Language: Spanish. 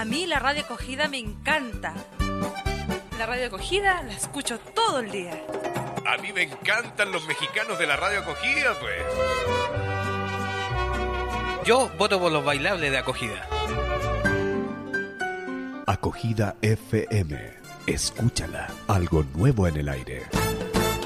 A mí la radio acogida me encanta. La radio acogida la escucho todo el día. A mí me encantan los mexicanos de la radio acogida, pues. Yo voto por los bailables de acogida. Acogida FM. Escúchala. Algo nuevo en el aire.